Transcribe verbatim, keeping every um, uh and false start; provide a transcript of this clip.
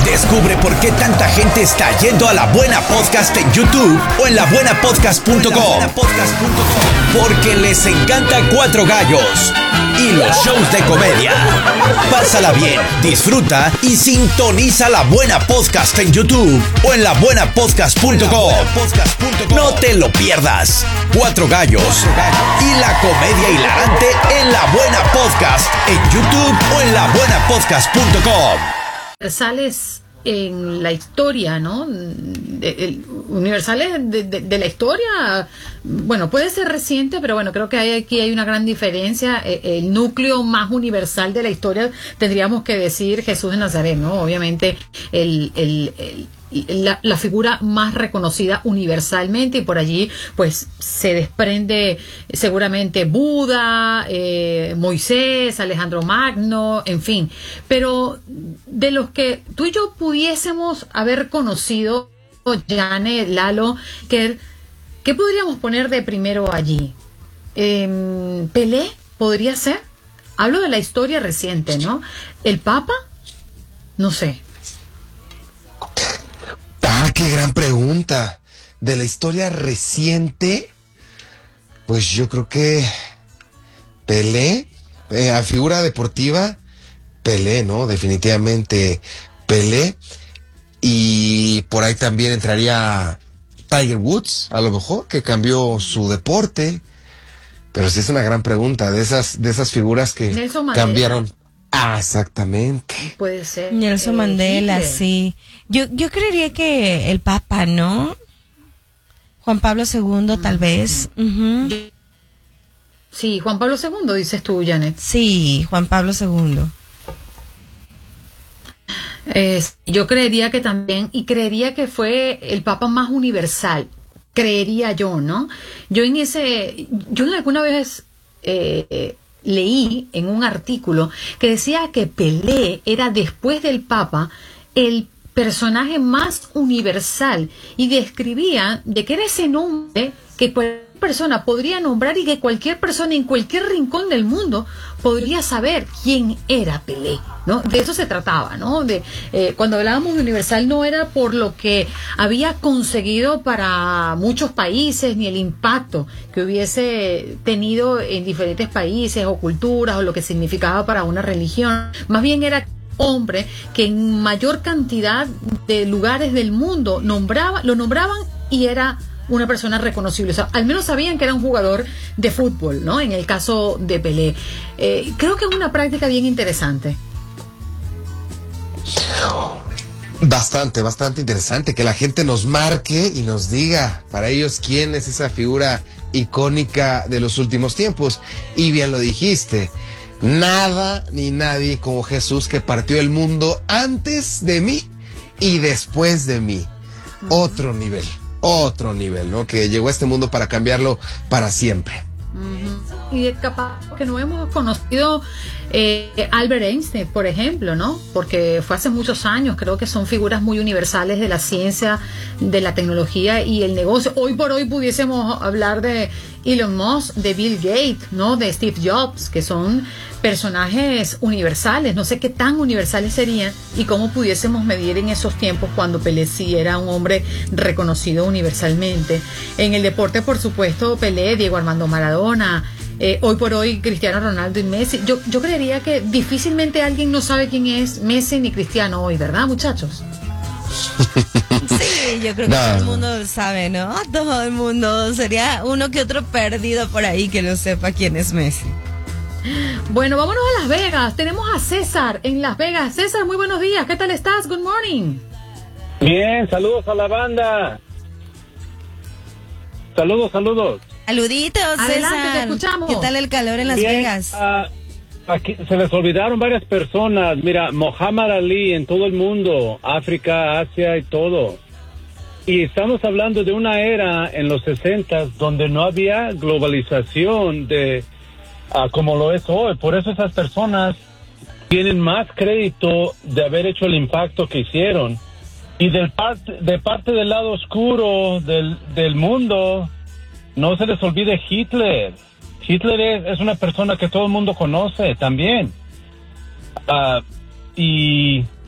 Descubre por qué tanta gente está yendo a La Buena Podcast en YouTube o en la buena podcast punto com. Porque les encanta Cuatro Gallos y los shows de comedia. Pásala bien, disfruta y sintoniza La Buena Podcast en YouTube o en la buena podcast punto com. No te lo pierdas. Cuatro Gallos y la comedia hilarante en La Buena Podcast en YouTube o en la buena podcast punto com. Universales en la historia, ¿no? De, de, universales de, de, de la historia, bueno, puede ser reciente, pero bueno, creo que hay, aquí hay una gran diferencia. El núcleo más universal de la historia tendríamos que decir Jesús de Nazaret, ¿no? Obviamente el, el, el La, la figura más reconocida universalmente, y por allí pues se desprende seguramente Buda, eh, Moisés, Alejandro Magno, en fin, pero de los que tú y yo pudiésemos haber conocido, Janet, Lalo, ¿qué, qué podríamos poner de primero allí? Eh, Pelé podría ser, hablo de la historia reciente, ¿no? El Papa, no sé. Ah, qué gran pregunta. De la historia reciente, pues yo creo que Pelé, eh, a figura deportiva, Pelé, ¿no? Definitivamente Pelé. Y por ahí también entraría Tiger Woods, a lo mejor, que cambió su deporte. Pero sí es una gran pregunta, de esas, de esas figuras que cambiaron. Ah, exactamente. Puede ser. Nelson eh, Mandela, Hitler. sí. Yo, yo creería que el Papa, ¿no? Juan Pablo segundo, tal vez. Uh-huh. Sí, Juan Pablo segundo, dices tú, Janet. Sí, Juan Pablo segundo. Eh, yo creería que también, y creería que fue el Papa más universal, creería yo, ¿no? Yo en ese, yo alguna vez eh, eh, leí en un artículo que decía que Pelé era, después del Papa, el personaje más universal, y describía de que era ese nombre que cualquier persona podría nombrar y que cualquier persona en cualquier rincón del mundo podría saber quién era Pelé, ¿no? De eso se trataba, ¿no? De eh, cuando hablábamos de universal, no era por lo que había conseguido para muchos países ni el impacto que hubiese tenido en diferentes países o culturas o lo que significaba para una religión, más bien era hombre que en mayor cantidad de lugares del mundo nombraba, lo nombraban y era una persona reconocible, o sea, al menos sabían que era un jugador de fútbol, ¿no? En el caso de Pelé. Eh, creo que es una práctica bien interesante. Bastante, bastante interesante que la gente nos marque y nos diga para ellos quién es esa figura icónica de los últimos tiempos. Y bien lo dijiste, nada ni nadie como Jesús, que partió el mundo antes de mí y después de mí. Uh-huh. Otro nivel, otro nivel, ¿no? Que llegó a este mundo para cambiarlo para siempre. Uh-huh. Y capaz que no hemos conocido eh, Albert Einstein, por ejemplo, ¿no? Porque fue hace muchos años. Creo que son figuras muy universales de la ciencia, de la tecnología y el negocio. Hoy por hoy pudiésemos hablar de Elon Musk, de Bill Gates, ¿no? De Steve Jobs, que son personajes universales. No sé qué tan universales serían y cómo pudiésemos medir en esos tiempos cuando Pelé sí era un hombre reconocido universalmente. En el deporte, por supuesto, Pelé, Diego Armando Maradona, eh, hoy por hoy Cristiano Ronaldo y Messi. Yo, yo creería que difícilmente alguien no sabe quién es Messi ni Cristiano hoy, ¿verdad, muchachos? Sí, yo creo que no. Todo el mundo sabe, ¿no? Todo el mundo. Sería uno que otro perdido por ahí que no sepa quién es Messi. Bueno, vámonos a Las Vegas. Tenemos a César en Las Vegas. César, muy buenos días. ¿Qué tal estás? Good morning. Bien, saludos a la banda. Saludos, saludos. Saluditos, Adelante, César. te escuchamos. ¿Qué tal el calor en Las Bien, Vegas? Uh, aquí se les olvidaron varias personas. Mira, Muhammad Ali en todo el mundo, África, Asia y todo. Y estamos hablando de una era en los sesentas donde no había globalización de uh, como lo es hoy. Por eso esas personas tienen más crédito de haber hecho el impacto que hicieron. Y del parte, de parte del lado oscuro del, del mundo, no se les olvide Hitler. Hitler es, es una persona que todo el mundo conoce también. Uh, y